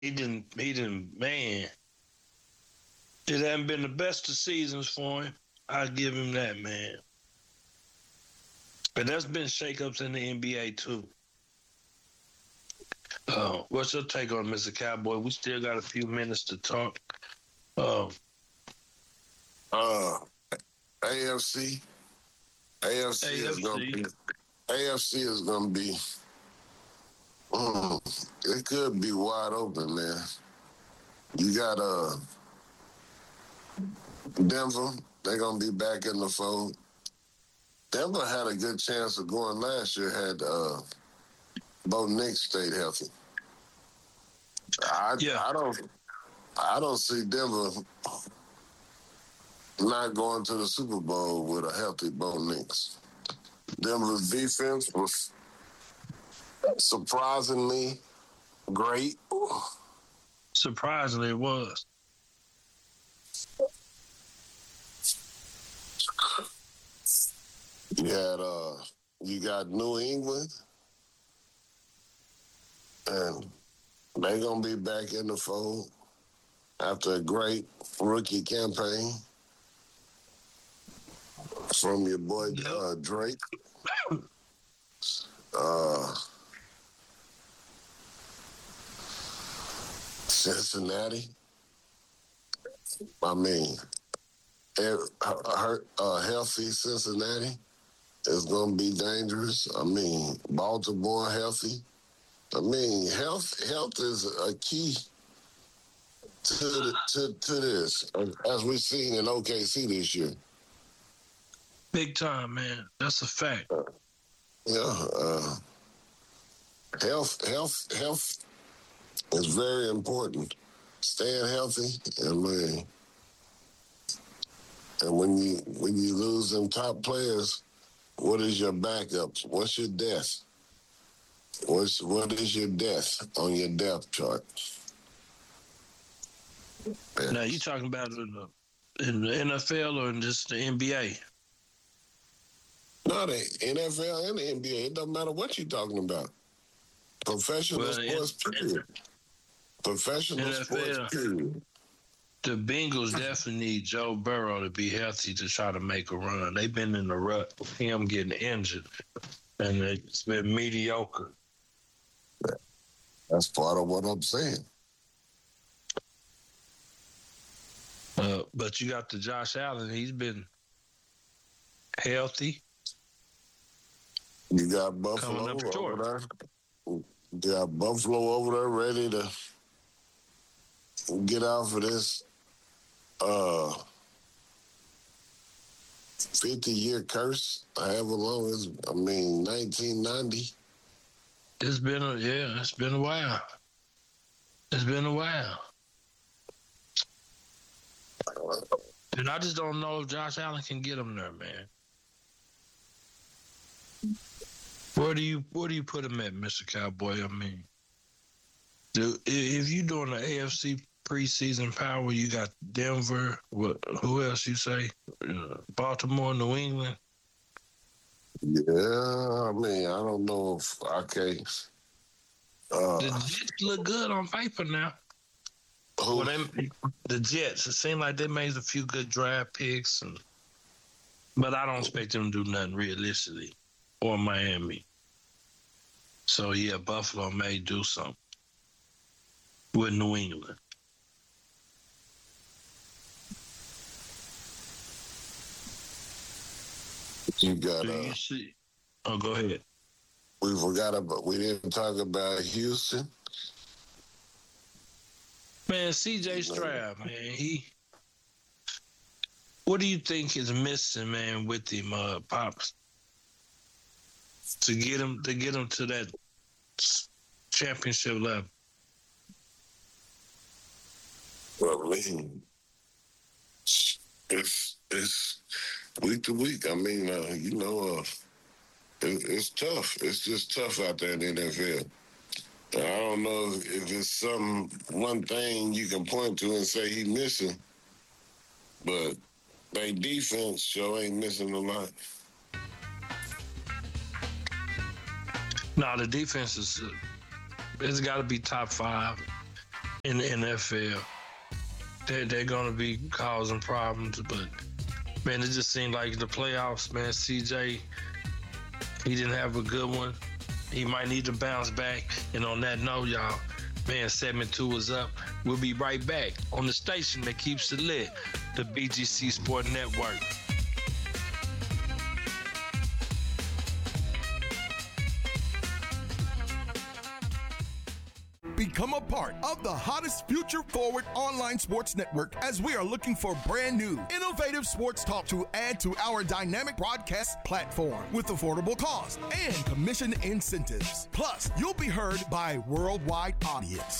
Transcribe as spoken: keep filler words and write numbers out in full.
he didn't. He didn't. Man, it hasn't been the best of seasons for him. I give him that, man. But there's been shakeups in the N B A too. Uh, what's your take on Mister Cowboy? We still got a few minutes to talk. Uh, uh, A F C, A F C is gonna be, A F C is gonna be. Mm, it could be wide open, man. You got uh Denver. They're gonna be back in the fold. Denver had a good chance of going last year. Had uh, Bo Nix stayed healthy. I yeah. I don't I don't see Denver not going to the Super Bowl with a healthy Bo Nix. Denver's defense was surprisingly great. Surprisingly, it was. You had uh, you got New England, and they're gonna be back in the fold after a great rookie campaign from your boy uh, Drake. Uh, Cincinnati. I mean, a uh, healthy Cincinnati is going to be dangerous. I mean, Baltimore healthy. I mean, health health is a key to the, to to this, as we've seen in O K C this year. Big time, man. That's a fact. Uh, yeah, uh, health health health is very important. Staying healthy, and man, and when you when you lose them top players, what is your backups? What's your death? What's what is your death on your depth chart? Man. Now you talking about in the, in the N F L or in just the N B A? No, the N F L and the N B A. It doesn't matter what you're talking about. Professional well, sports, period. Professional N F L, sports, period. The Bengals definitely need Joe Burrow to be healthy to try to make a run. They've been in the rut with him getting injured, and it's been mediocre. That's part of what I'm saying. Uh, but you got the Josh Allen. He's been healthy. You got Buffalo over there. You got Buffalo over there ready to get out for this uh, fifty-year curse, however long it's, I mean, nineteen ninety. It's been a, yeah, it's been a while. It's been a while. And I just don't know if Josh Allen can get him there, man. Where do you where do you put him at, Mister Cowboy? I mean, do, if you're doing the A F C preseason power, you got Denver. What? Who else you say? Uh, Baltimore, New England. Yeah, I mean, I don't know if I can. Uh, the Jets look good on paper now. Who? Well, they, the Jets. It seemed like they made a few good draft picks, and but I don't expect them to do nothing realistically. Or Miami. So, yeah, Buffalo may do something with New England. You got do uh, you see? Oh, go ahead. We forgot about, we didn't talk about Houston. Man, C J Stroud, man, he, what do you think is missing, man, with him, uh, Pops? To get him to get him to that championship level. Well, I mean, it's it's week to week. I mean, uh, you know, uh, it, it's tough. It's just tough out there in the N F L. I don't know if it's some one thing you can point to and say he's missing, but their defense sure ain't missing a lot. No, the defense is, uh, it's got to be top five. in the N F L. They're, they're going to be causing problems, but, man, it just seemed like the playoffs, man, C J, he didn't have a good one. He might need to bounce back. And on that note, y'all, man, segment two is up. We'll be right back on the station that keeps it lit, the B G C Sport Network. Become a part of the hottest future-forward online sports network as we are looking for brand new, innovative sports talk to add to our dynamic broadcast platform with affordable cost and commission incentives. Plus, you'll be heard by a worldwide audience.